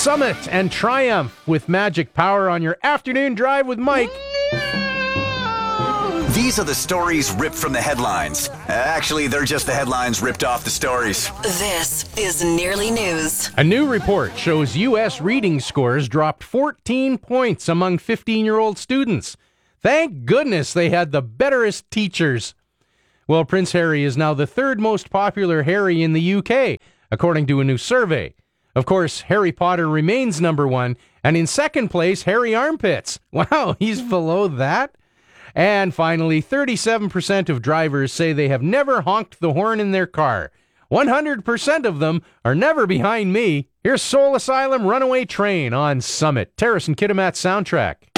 Summit and Triumph with Magic Power on your afternoon drive with Mike. These are the stories ripped from the headlines. Actually, they're just the headlines ripped off the stories. This is Nearly News. A new report shows U.S. reading scores dropped 14 points among 15-year-old students. Thank goodness they had the betterest teachers. Well, Prince Harry is now the third most popular Harry in the UK, according to a new survey. Of course, Harry Potter remains number one, and in second place, Harry Armpits. Wow, he's below that? And finally, 37% of drivers say they have never honked the horn in their car. 100% of them are never behind me. Here's Soul Asylum Runaway Train on Summit, Terrace and Kitimat soundtrack.